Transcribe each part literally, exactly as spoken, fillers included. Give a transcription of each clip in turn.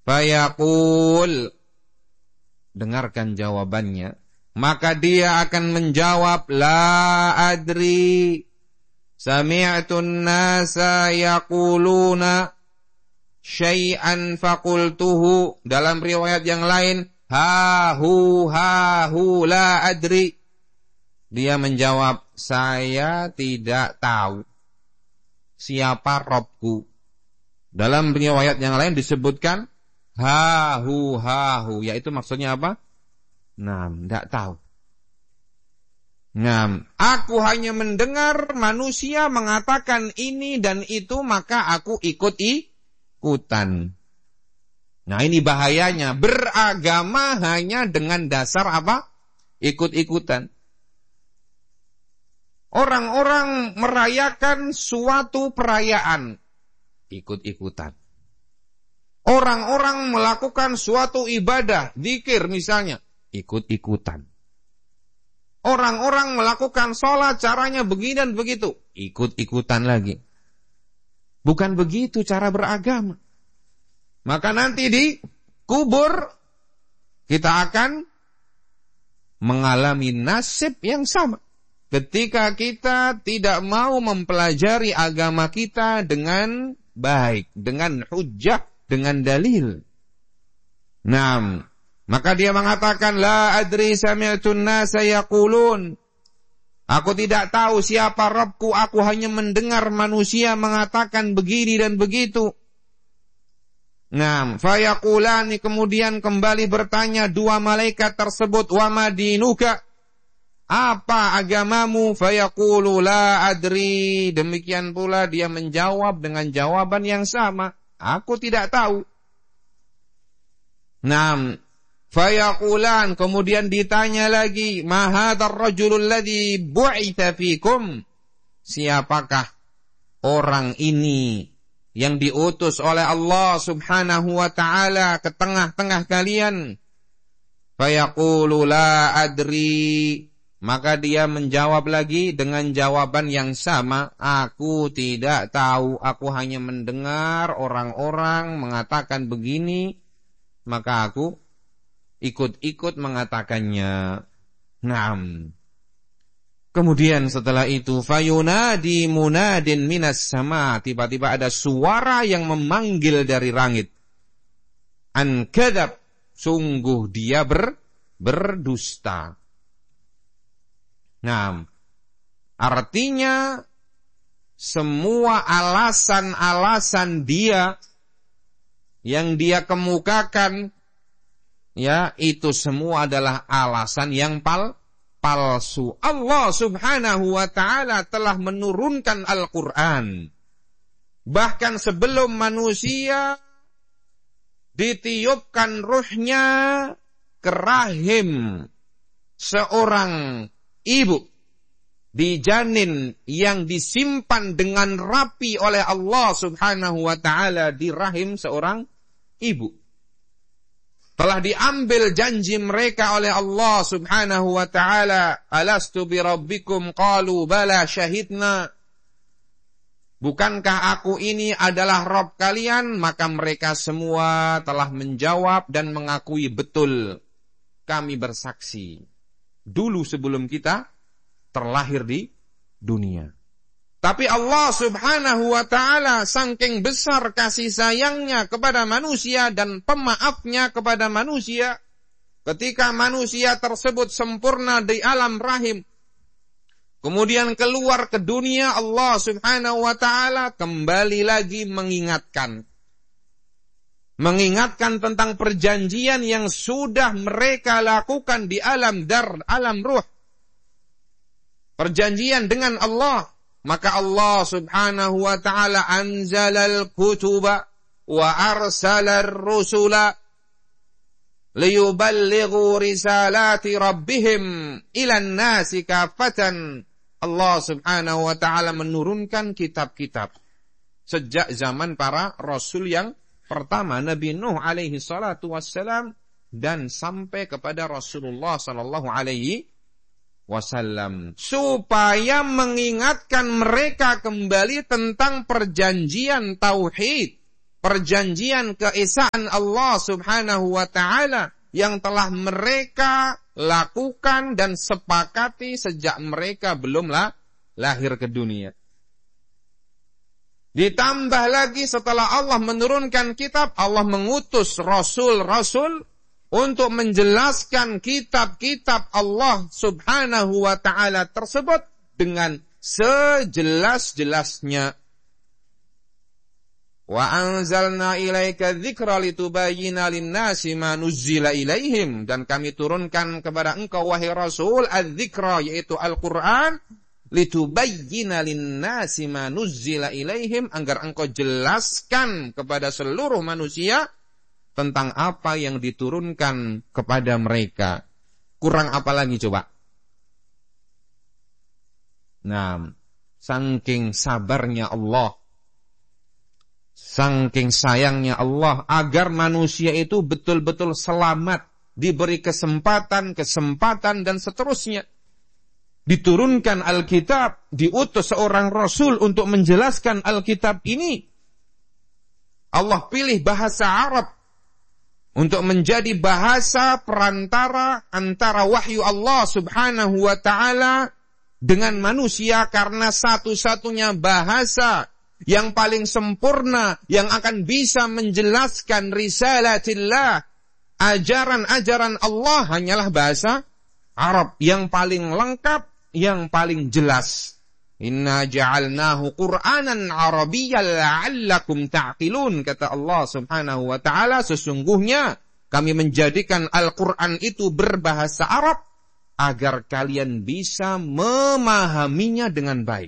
Fayaqul, dengarkan jawabannya, maka dia akan menjawab, la adri, sami'tun nasa yaquluna syai'an faqultuhu. Dalam riwayat yang lain, ha hu ha hu la adri. Dia menjawab, saya tidak tahu siapa Robku. Dalam riwayat yang lain disebutkan ha hu ha hu, yaitu maksudnya apa? Nah, tidak tahu. Nah, aku hanya mendengar manusia mengatakan ini dan itu, maka aku ikut-ikutan. Nah, ini bahayanya, beragama hanya dengan dasar apa? Ikut-ikutan. Orang-orang merayakan suatu perayaan, ikut-ikutan. Orang-orang melakukan suatu ibadah, zikir misalnya, ikut-ikutan. Orang-orang melakukan sholat, caranya begini dan begitu, ikut-ikutan lagi. Bukan begitu cara beragama. Maka nanti di kubur, kita akan mengalami nasib yang sama. Ketika kita tidak mau mempelajari agama kita dengan baik, dengan hujjah, dengan dalil. Nah, maka dia mengatakan, la adri sami'tun nasa yaqulun. Aku tidak tahu siapa Rabbku, aku hanya mendengar manusia mengatakan begini dan begitu. Nah, fayaqulani, kemudian kembali bertanya dua malaikat tersebut, wa madinuka, apa agamamu? Fayaqulu la adri. Demikian pula dia menjawab dengan jawaban yang sama, aku tidak tahu. Nah, fayaqulan, kemudian ditanya lagi, ma hadzal rajulul ladzi bu'itsa fikum? Siapakah orang ini yang diutus oleh Allah Subhanahu wa taala ke tengah-tengah kalian? Fayaqulu la adri. Maka dia menjawab lagi dengan jawaban yang sama, aku tidak tahu, aku hanya mendengar orang-orang mengatakan begini, maka aku ikut-ikut mengatakannya. Naam. Kemudian setelah itu, fayunadi munadin minas sama, tiba-tiba ada suara yang memanggil dari langit. An kadzab, sungguh dia ber, berdusta. Nah, artinya semua alasan-alasan dia yang dia kemukakan, ya, itu semua adalah alasan yang pal palsu. Allah Subhanahu wa taala telah menurunkan Al-Qur'an. Bahkan sebelum manusia ditiupkan ruhnya ke rahim seorang ibu di janin yang disimpan dengan rapi oleh Allah Subhanahu wa taala di rahim seorang ibu, telah diambil janji mereka oleh Allah Subhanahu wa taala, alastu bi rabbikum qalu bala syahidna. Bukankah aku ini adalah Rabb kalian? Maka mereka semua telah menjawab dan mengakui, betul, kami bersaksi. Dulu sebelum kita terlahir di dunia. Tapi Allah Subhanahu wa taala saking besar kasih sayangnya kepada manusia dan pemaafnya kepada manusia, ketika manusia tersebut sempurna di alam rahim, kemudian keluar ke dunia, Allah Subhanahu wa taala kembali lagi mengingatkan mengingatkan tentang perjanjian yang sudah mereka lakukan di alam dar, alam ruh. Perjanjian dengan Allah. Maka Allah Subhanahu wa taala anzalal kutuba wa arsalar rusula liyuballighu risalati rabbihim ilan nasi kafatan. Allah Subhanahu wa taala menurunkan kitab-kitab sejak zaman para rasul yang pertama, Nabi Nuh alaihi salatu wassalam, dan sampai kepada Rasulullah sallallahu alaihi wasallam, supaya mengingatkan mereka kembali tentang perjanjian tauhid, perjanjian keesaan Allah Subhanahu wa ta'ala yang telah mereka lakukan dan sepakati sejak mereka belum lah, lahir ke dunia. Ditambah lagi setelah Allah menurunkan kitab, Allah mengutus rasul-rasul untuk menjelaskan kitab-kitab Allah Subhanahu wa ta'ala tersebut dengan sejelas-jelasnya. Wa anzalna ilaika dzikra litubayyina lin-nasi ma nuzzila ilaihim, dan kami turunkan kepada engkau wahai Rasul adz-dzikra, yaitu Al-Qur'an, litubayyina lin-nasi ma nuzzila ilaihim, agar engkau jelaskan kepada seluruh manusia tentang apa yang diturunkan kepada mereka. Kurang apa lagi coba? Nah, saking sabarnya Allah, saking sayangnya Allah agar manusia itu betul-betul selamat, diberi kesempatan, kesempatan dan seterusnya. Diturunkan Alkitab, diutus seorang Rasul untuk menjelaskan Alkitab ini. Allah pilih bahasa Arab untuk menjadi bahasa perantara antara wahyu Allah Subhanahu wa ta'ala dengan manusia, karena satu-satunya bahasa yang paling sempurna yang akan bisa menjelaskan risalatillah, ajaran-ajaran Allah, hanyalah bahasa Arab yang paling lengkap, yang paling jelas. Inna ja'alnahu Qur'anan Arabiyyan la'allakum ta'qilun, kata Allah Subhanahu wa ta'ala, sesungguhnya kami menjadikan Al-Qur'an itu berbahasa Arab agar kalian bisa memahaminya dengan baik.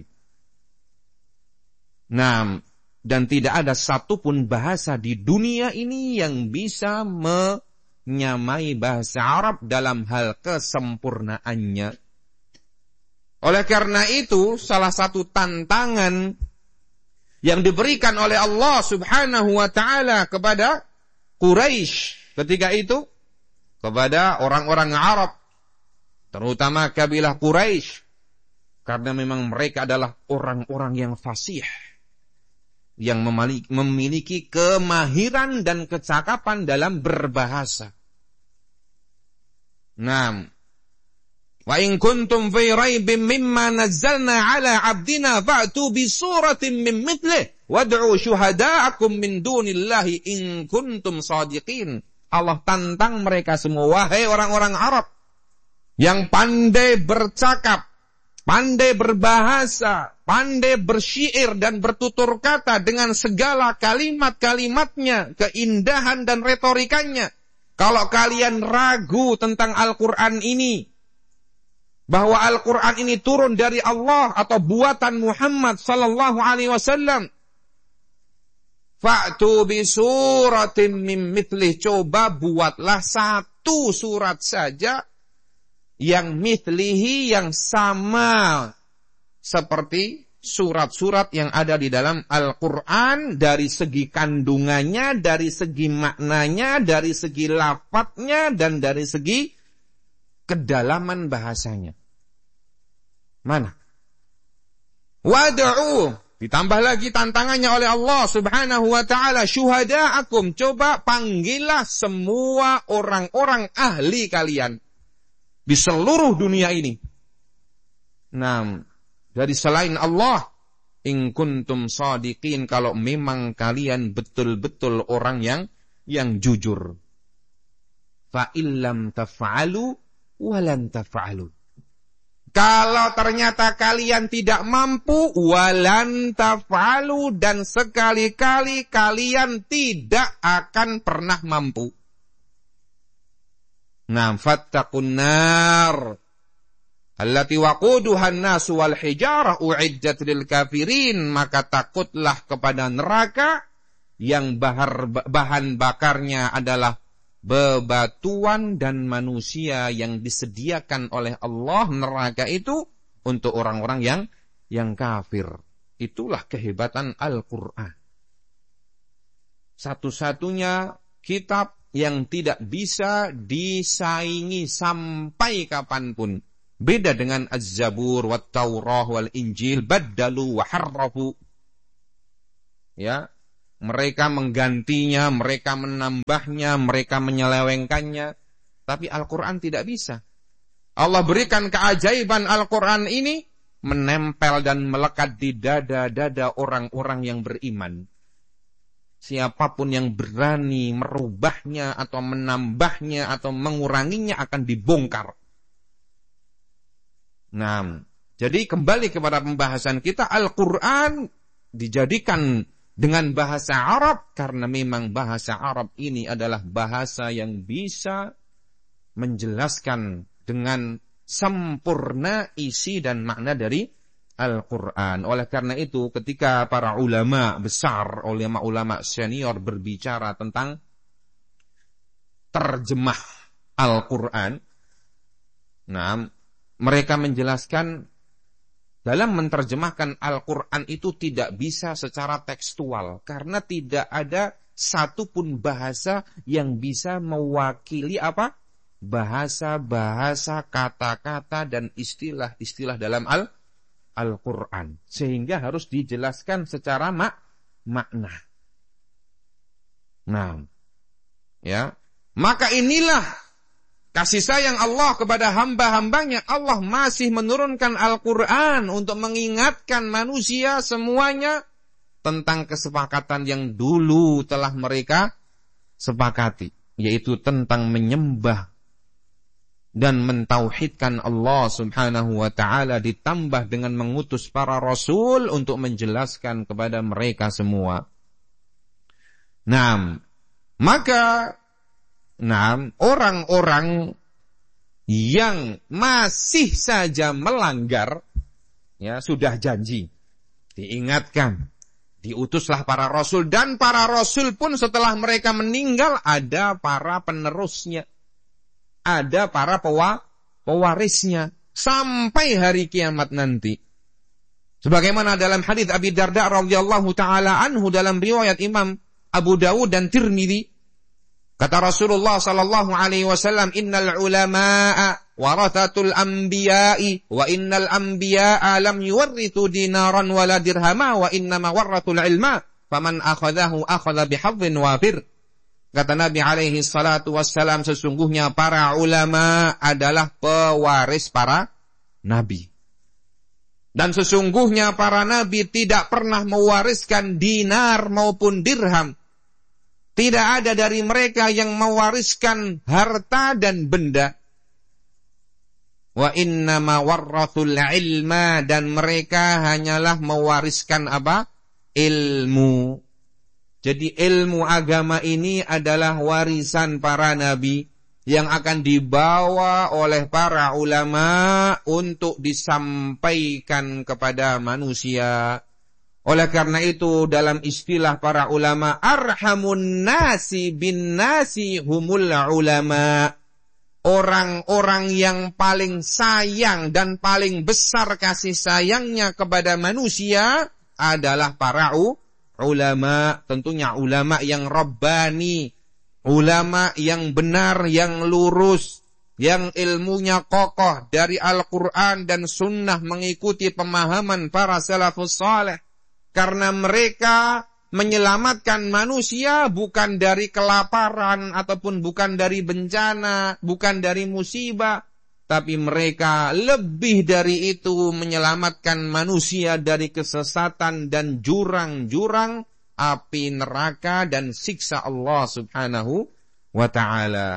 Nah, dan tidak ada satupun bahasa di dunia ini yang bisa menyamai bahasa Arab dalam hal kesempurnaannya. Oleh karena itu, salah satu tantangan yang diberikan oleh Allah Subhanahu wa ta'ala kepada Quraisy ketika itu, kepada orang-orang Arab, terutama kabilah Quraisy, karena memang mereka adalah orang-orang yang fasih, yang memiliki kemahiran dan kecakapan dalam berbahasa. Nah, wa in kuntum fi raibin mimma nazzalna ala 'abdina fa'tu bi suratin min mithlihi wad'u syuhada'akum min dunillahi in kuntum shadiqin. Allah tantang mereka semua, wahai orang-orang Arab yang pandai bercakap, pandai berbahasa, pandai bersyair dan bertutur kata dengan segala kalimat-kalimatnya, keindahan dan retorikanya. Kalau kalian ragu tentang Al-Quran ini, bahwa Al-Quran ini turun dari Allah atau buatan Muhammad sallallahu alaihi wasallam, fa'tu bi suratin min mithlih, coba buatlah satu surat saja yang mithlihi, yang sama seperti surat-surat yang ada di dalam Al-Quran, dari segi kandungannya, dari segi maknanya, dari segi lafadznya, dan dari segi kedalaman bahasanya. Mana? Wad'u, ditambah lagi tantangannya oleh Allah Subhanahu wa ta'ala, syuhada'akum, coba panggillah semua orang-orang ahli kalian di seluruh dunia ini. Nah, dari selain Allah, in kuntum shadiqin, kalau memang kalian betul-betul orang yang yang jujur. Fa illam taf'alu walan taf'alu. Kalau ternyata kalian tidak mampu, walan taf'alu, dan sekali-kali kalian tidak akan pernah mampu. Nah, fattaqun nar allati waquduhan nasu wal hijarah uiddat lil kafirin, maka takutlah kepada neraka yang bahar, bahan bakarnya adalah bebatuan dan manusia, yang disediakan oleh Allah neraka itu untuk orang-orang yang yang kafir. Itulah kehebatan Al-Qur'an. Satu-satunya kitab yang tidak bisa disaingi sampai kapanpun. Beda dengan Az-Zabur, Wat-Taurah, Wal-Injil, baddalu wa harrafu. Ya. mereka menggantinya, mereka menambahnya, mereka menyelewengkannya. Tapi Al-Quran tidak bisa. Allah berikan keajaiban Al-Quran ini menempel dan melekat di dada-dada orang-orang yang beriman. Siapapun yang berani merubahnya atau menambahnya atau menguranginya akan dibongkar. Nah, jadi kembali kepada pembahasan kita, Al-Quran dijadikan dengan bahasa Arab karena memang bahasa Arab ini adalah bahasa yang bisa menjelaskan dengan sempurna isi dan makna dari Al-Quran. Oleh karena itu ketika para ulama besar, ulama-ulama senior berbicara tentang terjemah Al-Quran, nah, mereka menjelaskan dalam menerjemahkan Al-Quran itu tidak bisa secara tekstual. Karena tidak ada satupun bahasa yang bisa mewakili apa? Bahasa-bahasa, kata-kata, dan istilah-istilah dalam Al- Al-Quran. Sehingga harus dijelaskan secara mak makna. Nah, ya, maka inilah kasih sayang Allah kepada hamba-hambanya. Allah masih menurunkan Al-Quran untuk mengingatkan manusia semuanya tentang kesepakatan yang dulu telah mereka sepakati, yaitu tentang menyembah dan mentauhidkan Allah subhanahu wa ta'ala, ditambah dengan mengutus para rasul untuk menjelaskan kepada mereka semua. Nah, maka Nah, orang-orang yang masih saja melanggar, ya sudah janji, diingatkan, diutuslah para rasul, dan para rasul pun setelah mereka meninggal ada para penerusnya, ada para pewa, pewarisnya sampai hari kiamat nanti. Sebagaimana dalam hadis Abi Darda radhiyallahu taala anhu dalam riwayat Imam Abu Dawud dan Tirmidzi, kata Rasulullah sallallahu alaihi wasallam, innal ulama'a warathatul anbiya'i wa innal anbiya'a lam yuwarrithu dinaran wala dirhama wa innama warrathul ilma faman akhadhahu akhadha bihadhin wafir. Kata Nabi alaihi salatu wassalam, sesungguhnya para ulama adalah pewaris para nabi. Dan sesungguhnya para nabi tidak pernah mewariskan dinar maupun dirham. Tidak ada dari mereka yang mewariskan harta dan benda. Wa innama warrathul ilma, dan mereka hanyalah mewariskan apa? Ilmu. Jadi ilmu agama ini adalah warisan para nabi yang akan dibawa oleh para ulama untuk disampaikan kepada manusia. Oleh karena itu dalam istilah para ulama, arhamun nasi bin nasi humul ulama. Orang-orang yang paling sayang dan paling besar kasih sayangnya kepada manusia adalah para ulama. Tentunya ulama yang rabbani, ulama yang benar, yang lurus, yang ilmunya kokoh dari Al-Quran dan Sunnah, mengikuti pemahaman para salafus saleh. Karena mereka menyelamatkan manusia bukan dari kelaparan ataupun bukan dari bencana, bukan dari musibah, tapi mereka lebih dari itu menyelamatkan manusia dari kesesatan dan jurang-jurang api neraka dan siksa Allah subhanahu wa ta'ala.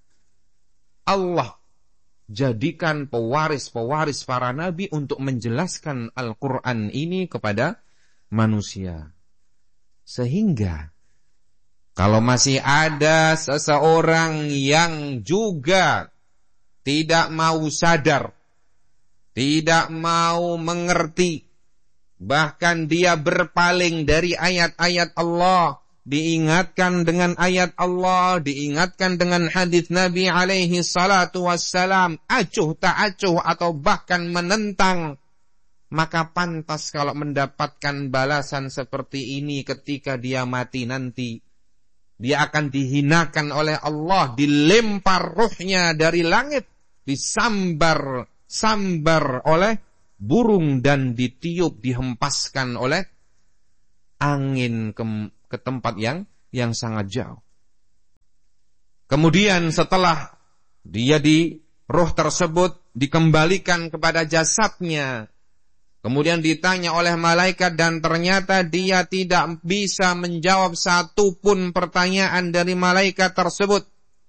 Allah jadikan pewaris-pewaris para nabi untuk menjelaskan Al-Quran ini kepada manusia. Sehingga kalau masih ada seseorang yang juga tidak mau sadar, tidak mau mengerti, bahkan dia berpaling dari ayat-ayat Allah, diingatkan dengan ayat Allah, diingatkan dengan hadis Nabi alaihi salatu wassalam, acuh tak acuh atau bahkan menentang, maka pantas kalau mendapatkan balasan seperti ini ketika dia mati nanti. Dia akan dihinakan oleh Allah, dilempar ruhnya dari langit, disambar-sambar oleh burung dan ditiup, dihempaskan oleh angin ke, ke tempat yang yang sangat jauh. Kemudian setelah dia di roh tersebut dikembalikan kepada jasadnya, kemudian ditanya oleh malaikat dan ternyata dia tidak bisa menjawab satu pun pertanyaan dari malaikat tersebut.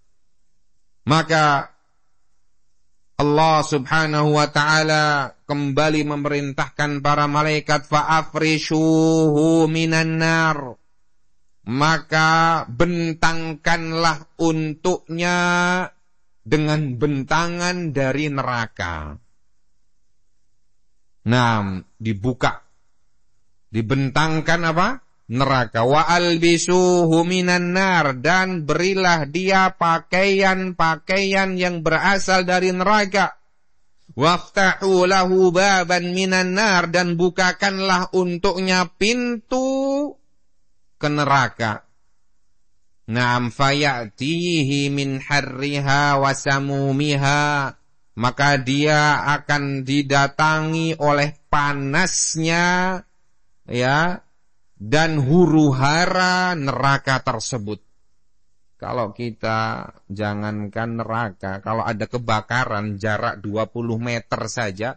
Maka Allah subhanahu wa ta'ala kembali memerintahkan para malaikat fa'afrishuhu minan nar. Maka bentangkanlah untuknya dengan bentangan dari neraka. Nah, dibuka. Dibentangkan apa? Neraka. Wa albisuhu minan nar, dan berilah dia pakaian-pakaian yang berasal dari neraka. Waftahu lahu baban minan nar, dan bukakanlah untuknya pintu ke neraka. Naam fayatihi min harriha wa samumiha, maka dia akan didatangi oleh panasnya ya dan huru-hara neraka tersebut. Kalau kita jangankan neraka, kalau ada kebakaran jarak dua puluh meter saja,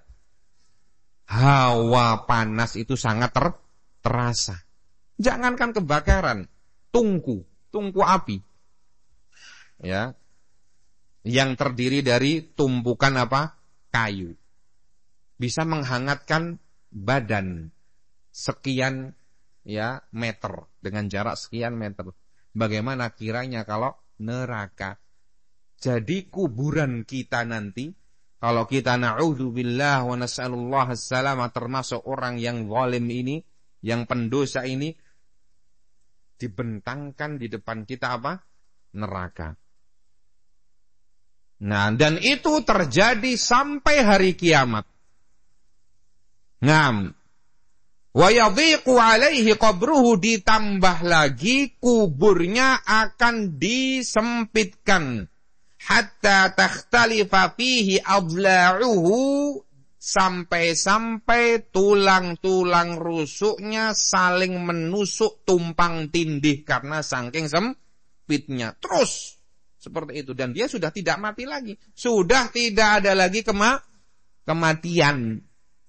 hawa panas itu sangat ter, terasa. Jangankan kebakaran, tungku, tungku api. Ya. Yang terdiri dari tumpukan apa? Kayu. Bisa menghangatkan badan sekian ya meter dengan jarak sekian meter. Bagaimana kiranya kalau neraka? Jadi kuburan kita nanti, kalau kita na'udzubillah wa nas'alullah as-salamah termasuk orang yang zalim ini, yang pendosa ini, dibentangkan di depan kita apa? Neraka. Nah, dan itu terjadi sampai hari kiamat. Ngam. Wa yadhiqu alaihi qabruhu, ditambah lagi kuburnya akan disempitkan hatta takhtalifa fihi adla'uhu, sampai-sampai tulang-tulang rusuknya saling menusuk tumpang tindih karena saking sempitnya. Terus seperti itu, dan dia sudah tidak mati lagi, sudah tidak ada lagi kema kematian.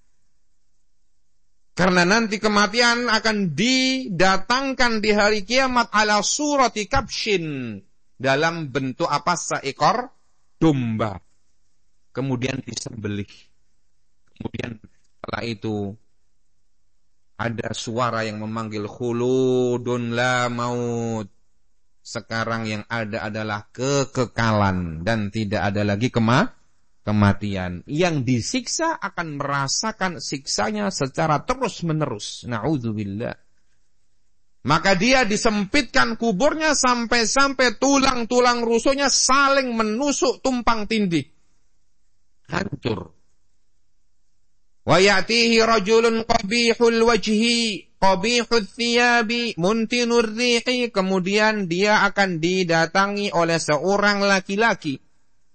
Karena nanti kematian akan didatangkan di hari kiamat ala surati kabshin, dalam bentuk apa? Seekor domba. Kemudian disembelih. Kemudian setelah itu ada suara yang memanggil khuludun la maut. Sekarang yang ada adalah kekekalan dan tidak ada lagi kema kematian. Yang disiksa akan merasakan siksanya secara terus-menerus. Na'udzubillah. Maka dia disempitkan kuburnya sampai-sampai tulang-tulang rusuknya saling menusuk tumpang tindih. Hancur. Wa ya'tihi rajulun qabihul wajhi, qabihul thiyabi, muntinur rihi. Kemudian dia akan didatangi oleh seorang laki-laki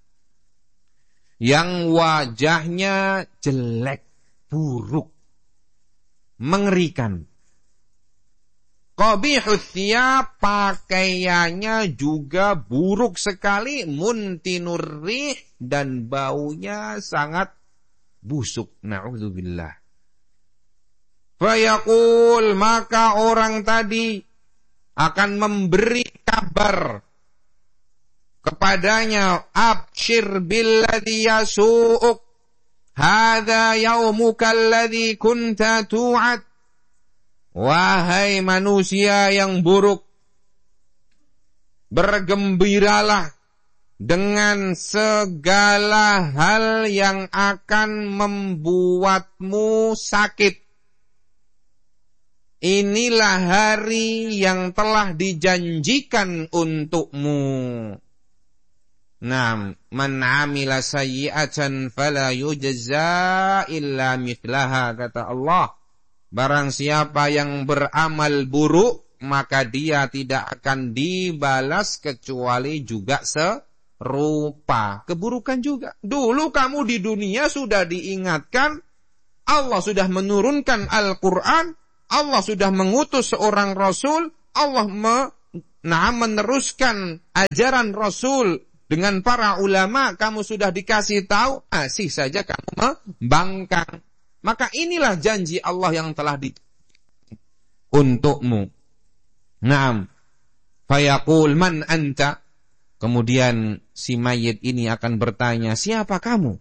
yang wajahnya jelek, buruk, mengerikan. Qabihul thiyab, pakaiannya juga buruk sekali, muntinur rih, dan baunya sangat busuk. Na'udzubillah. Fayaqul, maka orang tadi akan memberi kabar kepadanya, abshir billadhi yasu'uk, hadha yaumuka alladhi kunta tu'ad. Wahai manusia yang buruk, bergembiralah dengan segala hal yang akan membuatmu sakit. Inilah hari yang telah dijanjikan untukmu. Naam, man 'amila sayyi'atan fala yujza illa mithlaha, kata Allah. Barang siapa yang beramal buruk, maka dia tidak akan dibalas kecuali juga serupa keburukan juga. Dulu kamu di dunia sudah diingatkan, Allah sudah menurunkan Al-Quran, Allah sudah mengutus seorang Rasul, Allah me, nah, meneruskan ajaran Rasul dengan para ulama, kamu sudah dikasih tahu, masih saja kamu membangkang. Maka inilah janji Allah yang telah di untukmu. Naam. Fayaqul man anta. Kemudian si mayit ini akan bertanya, siapa kamu?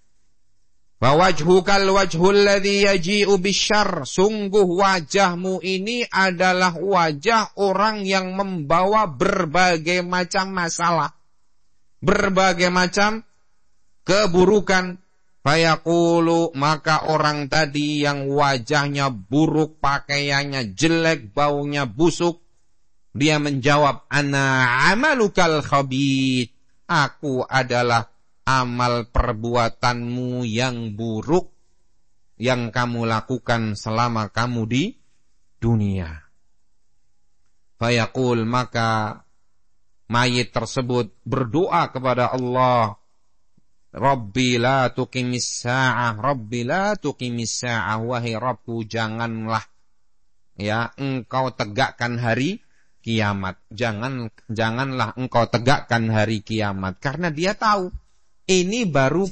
Wajhukal wajhul ladzi yaji'u bisyarr. Sungguh wajahmu ini adalah wajah orang yang membawa berbagai macam masalah, berbagai macam keburukan. Fayaqulu, maka orang tadi yang wajahnya buruk, pakaiannya jelek, baunya busuk, dia menjawab, ana amalukal khabith. Aku adalah amal perbuatanmu yang buruk yang kamu lakukan selama kamu di dunia. Fayaqul, maka mayit tersebut berdoa kepada Allah, Rabbi la tuqimis sa'ah, Rabbi la tuqimis sa'ah, wahai Rabbku, janganlah ya engkau tegakkan hari kiamat. Jangan janganlah engkau tegakkan hari kiamat, karena dia tahu ini baru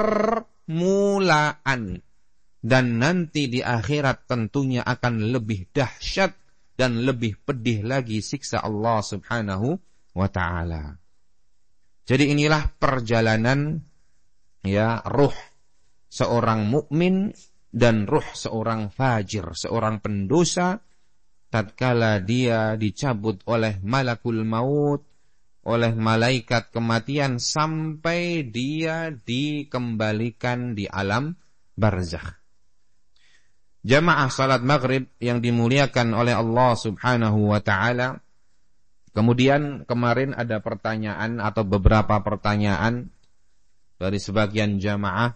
permulaan dan nanti di akhirat tentunya akan lebih dahsyat dan lebih pedih lagi siksa Allah Subhanahu wa taala. Jadi inilah perjalanan ya ruh seorang mukmin dan ruh seorang fajir, seorang pendosa, tatkala dia dicabut oleh malakul maut, oleh malaikat kematian, sampai dia dikembalikan di alam barzakh. Jamaah salat maghrib yang dimuliakan oleh Allah Subhanahu wa taala. Kemudian kemarin ada pertanyaan atau beberapa pertanyaan dari sebagian jamaah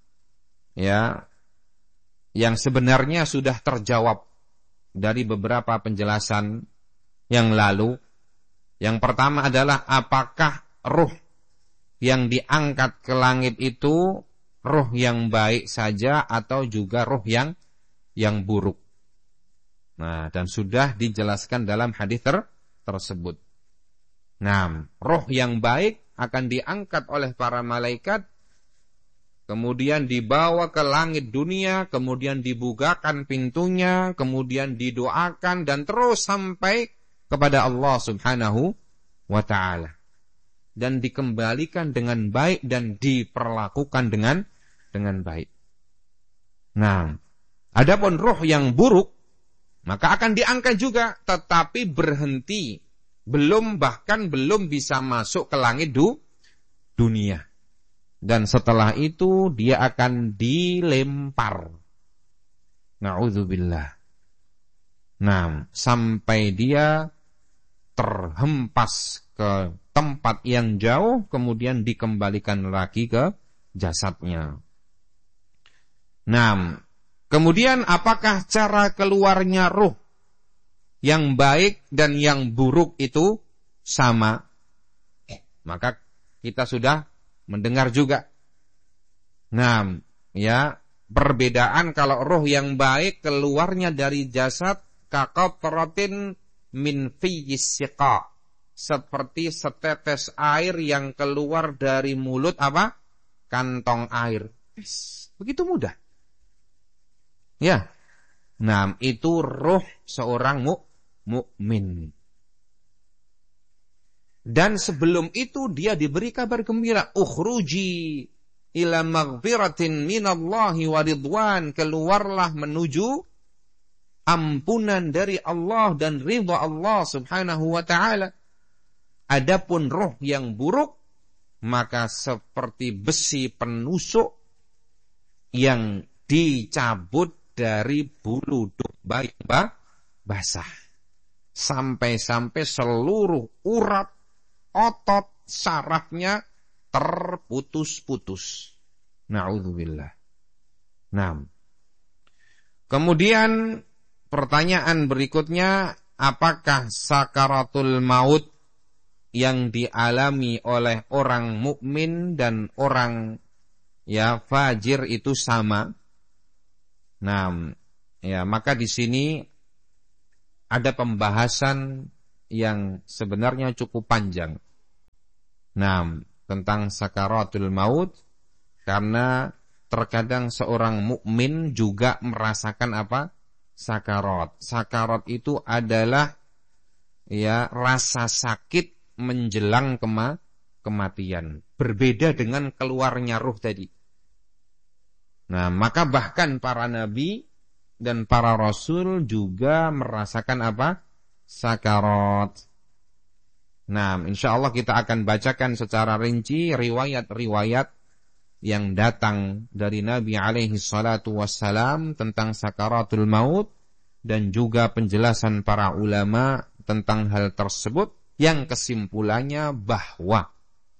ya yang sebenarnya sudah terjawab dari beberapa penjelasan yang lalu. Yang pertama adalah, apakah ruh yang diangkat ke langit itu ruh yang baik saja atau juga ruh yang yang buruk? Nah, dan sudah dijelaskan dalam hadis ter, tersebut. Nah, ruh yang baik akan diangkat oleh para malaikat, kemudian dibawa ke langit dunia, kemudian dibukakan pintunya, kemudian didoakan, dan terus sampai kepada Allah Subhanahu wa ta'ala. Dan dikembalikan dengan baik dan diperlakukan dengan dengan baik. Nah, adapun ruh yang buruk, maka akan diangkat juga, tetapi berhenti. Belum, bahkan belum bisa masuk ke langit du, dunia. Dan setelah itu dia akan dilempar. Na'udzubillah. Nah, sampai dia terhempas ke tempat yang jauh, kemudian dikembalikan lagi ke jasadnya. Nah, kemudian apakah cara keluarnya ruh yang baik dan yang buruk itu sama? Maka kita sudah mendengar juga. Nah, ya, perbedaan kalau ruh yang baik keluarnya dari jasad kaqatratin min fiyyis siqa, seperti setetes air yang keluar dari mulut apa? Kantong air. Begitu mudah. Ya. Nah, itu ruh seorang mu mukmin. Dan sebelum itu dia diberi kabar gembira, ukhruji ila maghfiratin minallahi wa ridwan, keluarlah menuju ampunan dari Allah dan ridha Allah Subhanahu wa taala. Adapun roh yang buruk, maka seperti besi penusuk yang dicabut dari bulu domba yang basah, sampai-sampai seluruh urat, otot, sarafnya terputus-putus. Na'udzubillah. Nah, kemudian pertanyaan berikutnya, apakah sakaratul maut yang dialami oleh orang mukmin dan orang ya fajir itu sama? Nah, ya maka di sini ada pembahasan yang sebenarnya cukup panjang. Nah, tentang sakaratul maut, karena terkadang seorang mukmin juga merasakan apa? Sakarat. Sakarat itu adalah ya rasa sakit menjelang kema kematian. Berbeda dengan keluarnya ruh tadi. Nah, maka bahkan para nabi dan para rasul juga merasakan apa? Sakarat. Nah, insya Allah kita akan bacakan secara rinci riwayat-riwayat yang datang dari Nabi alaihi salatu wassalam tentang sakaratul maut, dan juga penjelasan para ulama tentang hal tersebut, yang kesimpulannya bahwa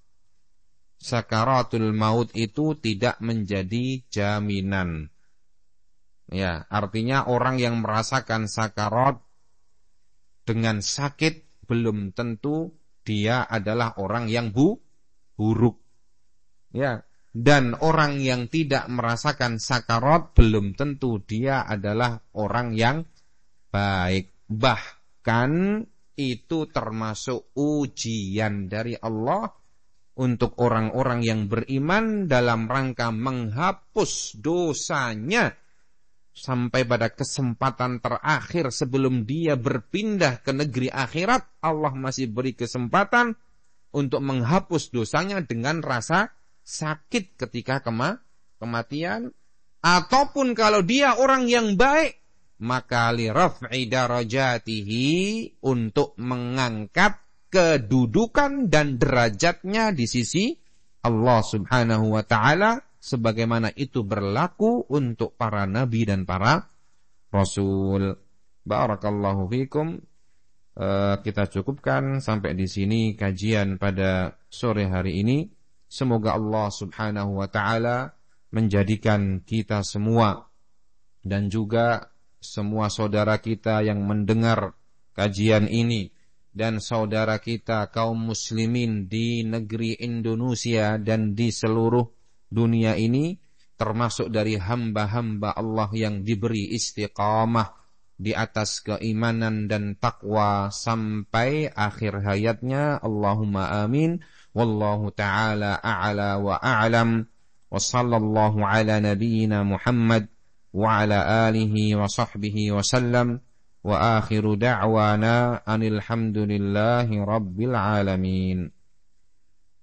sakaratul maut itu tidak menjadi jaminan. Ya, artinya orang yang merasakan sakarat dengan sakit belum tentu dia adalah orang yang bu, buruk. Ya, dan orang yang tidak merasakan sakarat belum tentu dia adalah orang yang baik. Bahkan itu termasuk ujian dari Allah untuk orang-orang yang beriman dalam rangka menghapus dosanya sampai pada kesempatan terakhir sebelum dia berpindah ke negeri akhirat. Allah masih beri kesempatan untuk menghapus dosanya dengan rasa sakit ketika kema kematian. Ataupun kalau dia orang yang baik, maka li raf'i darajatihi, untuk mengangkat kedudukan dan derajatnya di sisi Allah Subhanahu wa ta'ala, sebagaimana itu berlaku untuk para nabi dan para rasul. Barakallahu fikum. Uh, kita cukupkan sampai di sini kajian pada sore hari ini. Semoga Allah Subhanahu wa ta'ala menjadikan kita semua dan juga semua saudara kita yang mendengar kajian ini, dan saudara kita kaum muslimin di negeri Indonesia dan di seluruh dunia ini, termasuk dari hamba-hamba Allah yang diberi istiqamah di atas keimanan dan takwa sampai akhir hayatnya. Allahumma amin. Wallahu ta'ala a'la wa a'lam. Wa sallallahu ala nabiyyina Muhammad wa ala alihi wa sahbihi wa sallam. Wa akhiru da'wana anil hamdulillahi rabbil alamin.